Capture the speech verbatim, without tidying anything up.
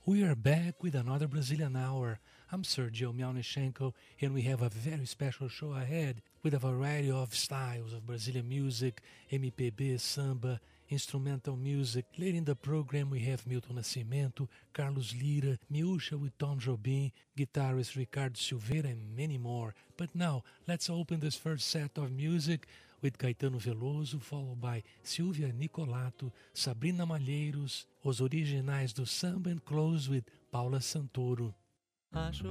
We are back with another Brazilian Hour. I'm Sergio Mialnichenko, and we have a very special show ahead with a variety of styles of Brazilian music, M P B, samba, instrumental music. Later in the program, we have Milton Nascimento, Carlos Lira, Miúcha with Tom Jobim, guitarist Ricardo Silveira, and many more. But now, let's open this first set of music with Caetano Veloso, followed by Silvia Nicolato, Sabrina Malheiros, Os Originais do Samba, and close with Paula Santoro. Acho